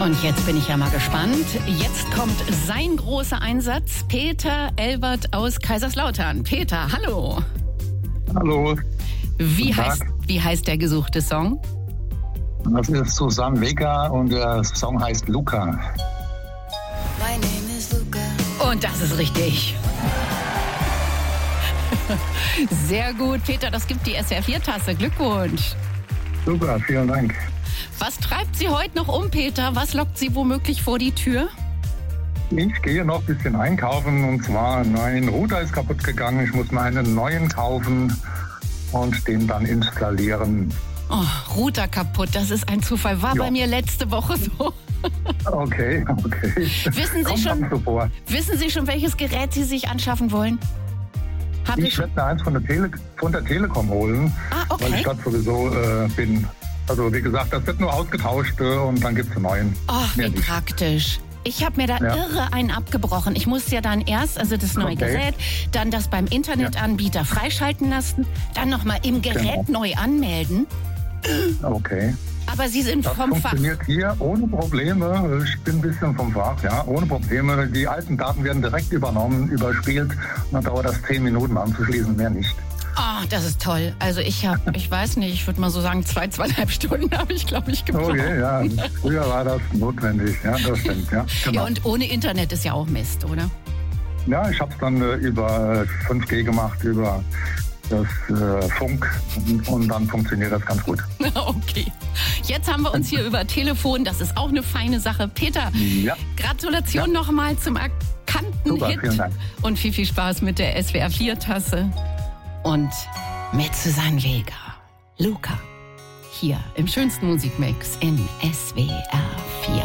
Und jetzt bin ich ja mal gespannt. Jetzt kommt sein großer Einsatz. Peter Elbert aus Kaiserslautern. Peter, hallo. Hallo. Wie heißt der gesuchte Song? Das ist Susanne Vega und der Song heißt Luca. My name is Luca. Und das ist richtig. Sehr gut, Peter, das gibt die SWR4-Tasse. Glückwunsch. Super, vielen Dank. Was treibt Sie heute noch um, Peter? Was lockt Sie womöglich vor die Tür? Ich gehe noch ein bisschen einkaufen und zwar mein Router ist kaputt gegangen. Ich muss mir einen neuen kaufen und den dann installieren. Oh, Router kaputt, das ist ein Zufall. War bei mir letzte Woche so. Okay. Wissen Sie schon, welches Gerät Sie sich anschaffen wollen? Ich werde mir eins von der Telekom holen, weil ich dort sowieso bin. Also wie gesagt, das wird nur ausgetauscht und dann gibt es einen neuen. Ach, wie praktisch. Ich habe mir da irre einen abgebrochen. Ich musste ja dann erst, also das neue Gerät, dann das beim Internetanbieter freischalten lassen, dann nochmal im Gerät neu anmelden. Okay. Aber Sie sind das vom Fach. Das funktioniert hier ohne Probleme. Ich bin ein bisschen vom Fach, ja, ohne Probleme. Die alten Daten werden direkt übernommen, überspielt. Und dann dauert das 10 Minuten anzuschließen, mehr nicht. Oh, das ist toll. Also ich weiß nicht, ich würde mal so sagen, 2,5 Stunden habe ich, glaube ich, gebraucht. Okay, ja. Früher war das notwendig, ja, das stimmt, ja. Genau. Ja, und ohne Internet ist ja auch Mist, oder? Ja, ich habe es dann über 5G gemacht, über das Funk und dann funktioniert das ganz gut. Okay. Jetzt haben wir uns hier über Telefon, das ist auch eine feine Sache. Peter, Gratulation nochmal zum erkannten Hit. Vielen Dank. Und viel Spaß mit der SWR4-Tasse. Und mit Susanne Vega, Luca, hier im schönsten Musikmix in SWR.